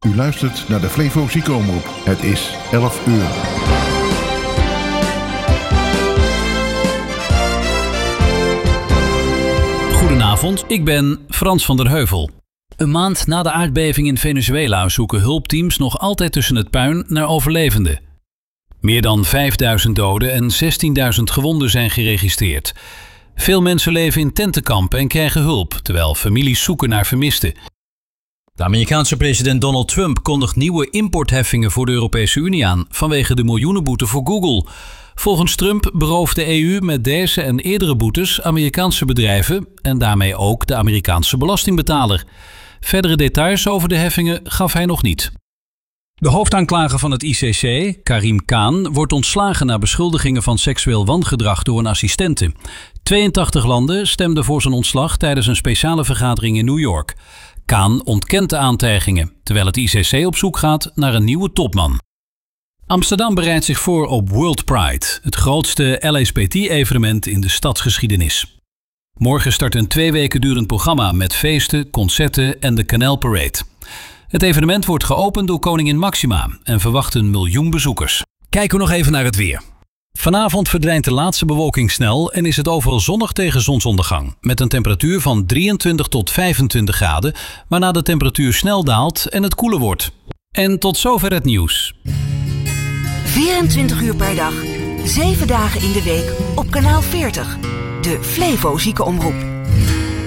U luistert naar de Flevo Ziekenomroep. Het is 11 uur. Goedenavond, ik ben Frans van der Heuvel. Een maand na de aardbeving in Venezuela zoeken hulpteams nog altijd tussen het puin naar overlevenden. Meer dan 5000 doden en 16.000 gewonden zijn geregistreerd. Veel mensen leven in tentenkampen en krijgen hulp, terwijl families zoeken naar vermisten. De Amerikaanse president Donald Trump kondigt nieuwe importheffingen voor de Europese Unie aan vanwege de miljoenenboete voor Google. Volgens Trump berooft de EU met deze en eerdere boetes Amerikaanse bedrijven en daarmee ook de Amerikaanse belastingbetaler. Verdere details over de heffingen gaf hij nog niet. De hoofdaanklager van het ICC, Karim Khan, wordt ontslagen na beschuldigingen van seksueel wangedrag door een assistente. 82 landen stemden voor zijn ontslag tijdens een speciale vergadering in New York. Khan ontkent de aantijgingen, terwijl het ICC op zoek gaat naar een nieuwe topman. Amsterdam bereidt zich voor op World Pride, het grootste LSBT-evenement in de stadsgeschiedenis. Morgen start een 2 weken durend programma met feesten, concerten en de Canal Parade. Het evenement wordt geopend door koningin Maxima en verwacht 1 miljoen bezoekers. Kijken we nog even naar het weer. Vanavond verdwijnt de laatste bewolking snel en is het overal zonnig tegen zonsondergang. Met een temperatuur van 23 tot 25 graden, waarna de temperatuur snel daalt en het koeler wordt. En tot zover het nieuws. 24 uur per dag, 7 dagen in de week op kanaal 40. De Flevo Ziekenomroep.